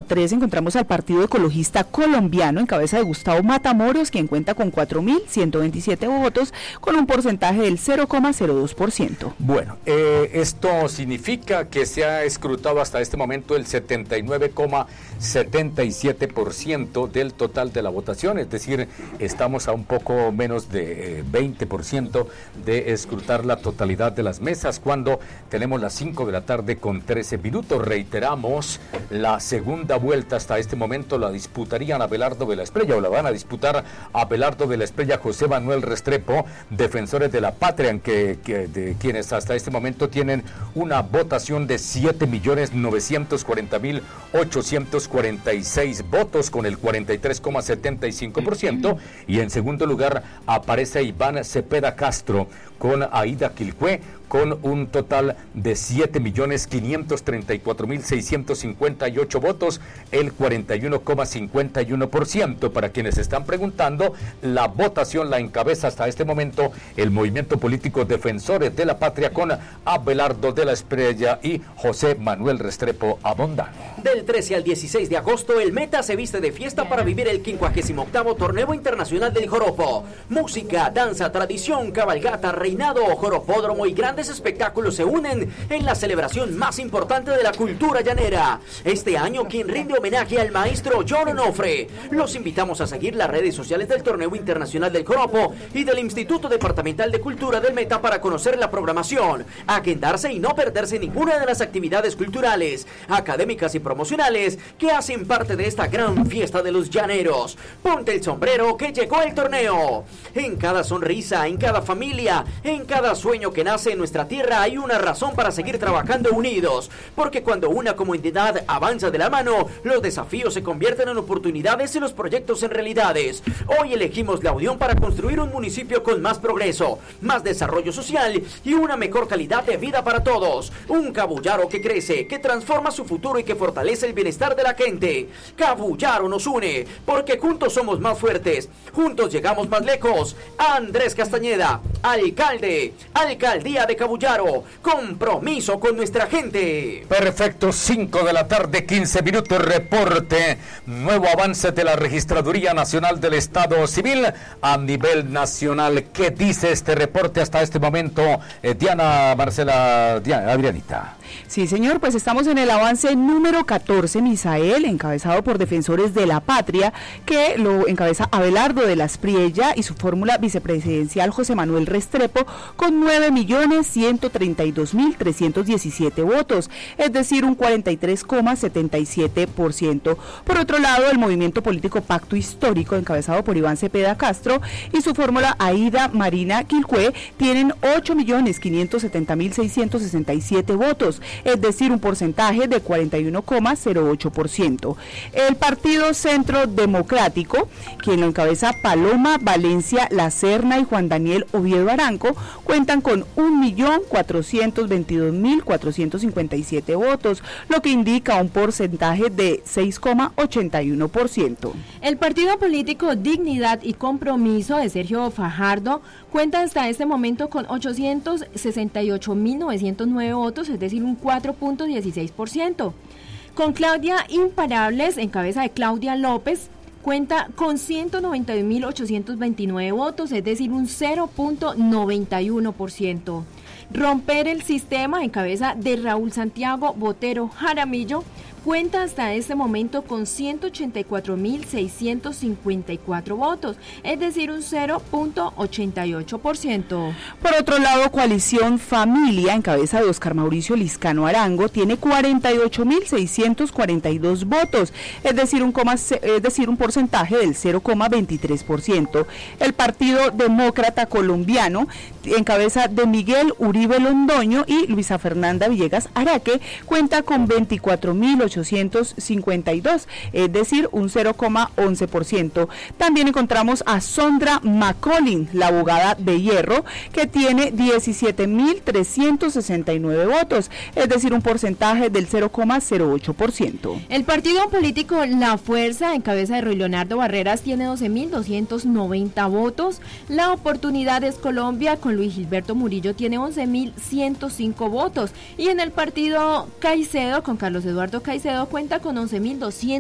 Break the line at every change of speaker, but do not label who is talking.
3 encontramos al Partido Ecologista Colombiano en cabeza de Gustavo Matamoros, quien cuenta con 4.127 votos con un porcentaje del 0,02%.
Bueno, esto significa que se ha escrutado hasta este momento el 79,77% del total de la votación, es decir, estamos a un poco menos de 20% de escrutar la totalidad de las mesas cuando tenemos las 5 de la tarde con 13 minutos. Reiteramos, la segunda vuelta hasta este momento la disputarían Abelardo de la Espriella, o la van a disputar Abelardo de la Espriella, José Manuel Restrepo, Defensores de la Patria, de quienes hasta este momento tienen una votación de 7.940.846 votos con el 43,75%, y en segundo lugar aparece Iván Cepeda Castro con Aida Quilcué con un total de 7.534.658 votos, el 41,51%. Para quienes están preguntando, la votación la encabeza hasta este momento el movimiento político Defensores de la Patria con Abelardo de la Espriella y José Manuel Restrepo Abondano.
Del 13 al 16 de agosto, el Meta se viste de fiesta para vivir el 58º Torneo Internacional del Joropo. Música, danza, tradición, cabalgata, reinado, joropódromo y grandes espectáculos se unen en la celebración más importante de la cultura llanera. Este año, quien rinde homenaje al maestro John Onofre. Los invitamos a seguir las redes sociales del Torneo Internacional del Joropo y del Instituto Departamental de Cultura del Meta para conocer la programación, agendarse y no perderse ninguna de las actividades culturales, académicas y promocionales que hacen parte de esta gran fiesta de los llaneros. Ponte el sombrero que llegó el torneo. En cada sonrisa, en cada familia, en cada sueño que nace en nuestra tierra hay una razón para seguir trabajando unidos, porque cuando una comunidad avanza de la mano, los desafíos se convierten en oportunidades y los proyectos en realidades. Hoy elegimos la unión para construir un municipio con más progreso, más desarrollo social y una mejor calidad de vida para todos. Un Cabullaro que crece, que transforma su futuro y que fortalece el bienestar de la gente. Cabullaro nos une, porque juntos somos más fuertes, juntos llegamos más lejos. Andrés Castañeda, alcalde, Alcaldía de Cabullaro, compromiso con nuestra gente.
Perfecto, 5 de la tarde, 15 minutos, reporte, nuevo avance de la Registraduría Nacional del Estado Civil a nivel nacional. ¿Qué dice este reporte hasta este momento, Adrianita?
Sí, señor, pues estamos en el avance número 14, Misael, encabezado por Defensores de la Patria, que lo encabeza Abelardo de la Espriella y su fórmula vicepresidencial José Manuel Restrepo con 9.132.317 votos, es decir, un 43,77%. Por otro lado, el movimiento político Pacto Histórico, encabezado por Iván Cepeda Castro y su fórmula Aida Marina Quilcué, tienen 8.570.667 votos, es decir, un porcentaje de 41,08%. El Partido Centro Democrático, quien lo encabeza Paloma Valencia La Serna y Juan Daniel Oviedo Aranco, cuentan con 1.422.457 votos, lo que indica un porcentaje de 6,81%.
El partido político Dignidad y Compromiso de Sergio Fajardo cuenta hasta este momento con 868.909 votos, es decir, un 4,16%. Con Claudia Imparables, en cabeza de Claudia López, cuenta con 191.829 votos, es decir, un 0,91%. Romper el Sistema, en cabeza de Raúl Santiago Botero Jaramillo, cuenta hasta este momento con 184.654 votos, es decir, un 0,88%.
Por otro lado, Coalición Familia, en cabeza de Oscar Mauricio Liscano Arango, tiene 48.642 votos, es decir, un porcentaje del 0,23%. El Partido Demócrata Colombiano, en cabeza de Miguel Uribe Londoño y Luisa Fernanda Villegas Araque, cuenta con 24.852, es decir, un 0,11%. También encontramos a Sondra Macaulay, la abogada de Hierro, que tiene 17.369 votos, es decir, un porcentaje del 0,08%.
El partido político La Fuerza, en cabeza de Roy Leonardo Barreras, tiene 12.290 votos. La Oportunidad es Colombia, con Luis Gilberto Murillo, tiene 11.105 votos. Y en el partido Caicedo, con Carlos Eduardo Caicedo, cuenta con 11.200